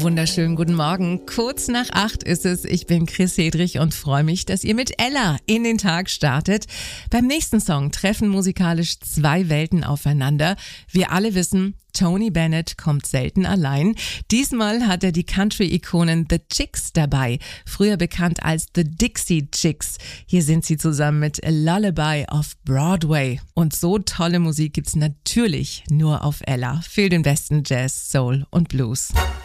wunderschönen guten Morgen. Kurz nach 8 ist es. Ich bin Chris Hedrich und freue mich, dass ihr mit Ella in den Tag startet. Beim nächsten Song treffen musikalisch zwei Welten aufeinander. Wir alle wissen, Tony Bennett kommt selten allein. Diesmal hat er die Country-Ikonen The Chicks dabei, früher bekannt als The Dixie Chicks. Hier sind sie zusammen mit A Lullaby of Broadway. Und so tolle Musik gibt's natürlich nur auf Ella. Für den besten Jazz, Soul und Blues.